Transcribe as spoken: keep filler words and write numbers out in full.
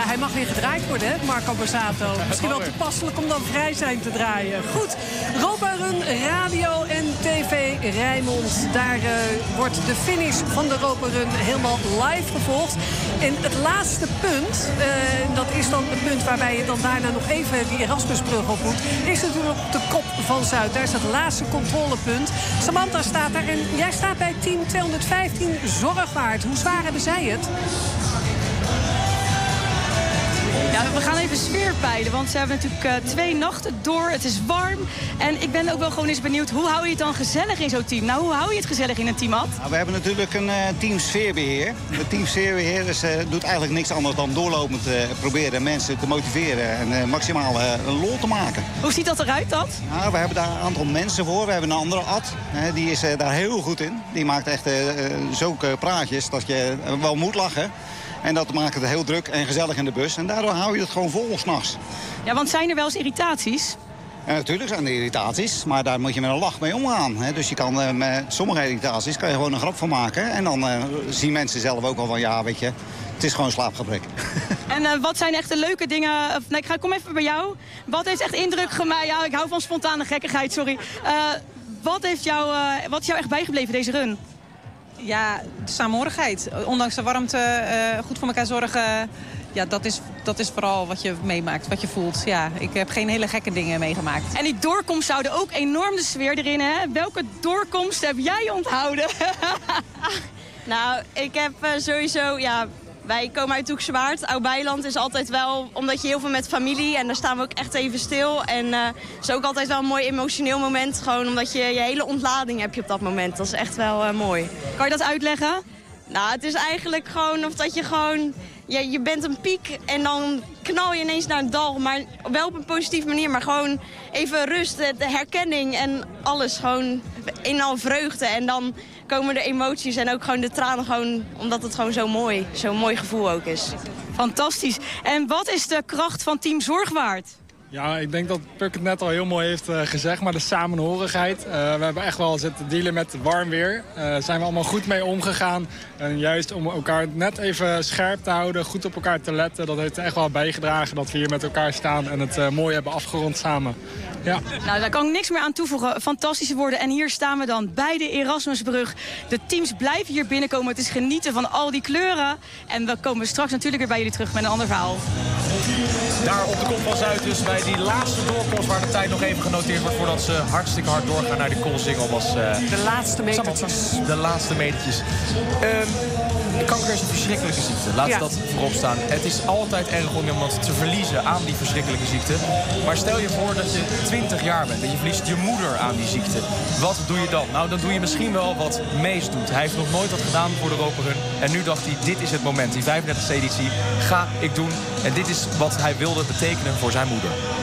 hij mag weer gedraaid worden, hè, Marco Borsato. Misschien wel toepasselijk om dan vrij zijn te draaien. Goed, Europa Run, radio en tv Rijnmond. Daar uh, wordt de finish van de Europa Run helemaal live gevolgd. En het laatste punt, uh, dat is dan het punt waarbij je dan daarna nog even die Erasmusbrug op moet, is natuurlijk op de kop van Zuid. Daar is het laatste controlepunt. Samantha staat daar en jij staat bij team tweehonderdvijftien Zorgwaard. Hoe zwaar hebben zij het? Ja, we gaan even sfeer peilen, want ze hebben natuurlijk uh, twee nachten door. Het is warm en ik ben ook wel gewoon eens benieuwd, hoe hou je het dan gezellig in zo'n team? Nou, hoe hou je het gezellig in een team, Ad? Nou, we hebben natuurlijk een uh, team sfeerbeheer. Het team sfeerbeheer is, uh, doet eigenlijk niks anders dan doorlopend uh, proberen mensen te motiveren en uh, maximaal uh, lol te maken. Hoe ziet dat eruit, Ad? Nou, we hebben daar een aantal mensen voor. We hebben een andere Ad, uh, die is uh, daar heel goed in. Die maakt echt uh, zulke praatjes dat je uh, wel moet lachen. En dat maakt het heel druk en gezellig in de bus. En daardoor hou je het gewoon vol 's nachts. Ja, want zijn er wel eens irritaties? En natuurlijk zijn er irritaties, maar daar moet je met een lach mee omgaan. Hè. Dus je kan uh, met sommige irritaties kan je gewoon een grap van maken. En dan uh, zien mensen zelf ook al van, ja, weet je, het is gewoon slaapgebrek. En uh, wat zijn echt de leuke dingen? Of, nee, ik ga, kom even bij jou. Wat heeft echt indruk gemaakt? Ja, ik hou van spontane gekkigheid, sorry. Uh, wat, heeft jou, uh, wat is jou echt bijgebleven deze run? Ja, de saamhorigheid. Ondanks de warmte, uh, goed voor elkaar zorgen. Ja, dat is, dat is vooral wat je meemaakt, wat je voelt. Ja, ik heb geen hele gekke dingen meegemaakt. En die doorkomst zouden ook enorm de sfeer erin, hè? Welke doorkomst heb jij onthouden? Nou, ik heb uh, sowieso... Ja, wij komen uit Hoekswaard. Oud-Beiland is altijd wel... Omdat je heel veel met familie... En daar staan we ook echt even stil. En uh, het is ook altijd wel een mooi emotioneel moment. Gewoon omdat je je hele ontlading hebt je op dat moment. Dat is echt wel uh, mooi. Kan je dat uitleggen? Nou, het is eigenlijk gewoon... Of dat je gewoon... Ja, je bent een piek en dan knal je ineens naar een dal. Maar wel op een positieve manier. Maar gewoon even rust, de herkenning en alles. Gewoon in al vreugde. En dan komen de emoties en ook gewoon de tranen. Gewoon, omdat het gewoon zo mooi, zo'n mooi gevoel ook is. Fantastisch. En wat is de kracht van Team Zorgwaard? Ja, ik denk dat Puk het net al heel mooi heeft uh, gezegd, maar de samenhorigheid. Uh, we hebben echt wel zitten dealen met warm weer. Daar uh, zijn we allemaal goed mee omgegaan. En juist om elkaar net even scherp te houden, goed op elkaar te letten. Dat heeft echt wel bijgedragen dat we hier met elkaar staan en het uh, mooi hebben afgerond samen. Ja. Nou, daar kan ik niks meer aan toevoegen. Fantastische woorden. En hier staan we dan bij de Erasmusbrug. De teams blijven hier binnenkomen. Het is genieten van al die kleuren. En we komen straks natuurlijk weer bij jullie terug met een ander verhaal. Daar op de kop van Zuid dus bij die laatste doorkomst waar de tijd nog even genoteerd wordt voordat ze hartstikke hard doorgaan naar de Koolsingel was... Uh, de laatste metertjes. De laatste metertjes. Um, kanker is een verschrikkelijke ziekte. Laat ja. dat voorop staan. Het is altijd erg om iemand te verliezen aan die verschrikkelijke ziekte. Maar stel je voor dat je twintig jaar bent en je verliest je moeder aan die ziekte. Wat doe je dan? Nou, dan doe je misschien wel wat Mees doet. Hij heeft nog nooit wat gedaan voor de Europa Run. En nu dacht hij, dit is het moment. Die vijfendertigste editie ga ik doen. En dit is wat hij wilde betekenen voor zijn moeder.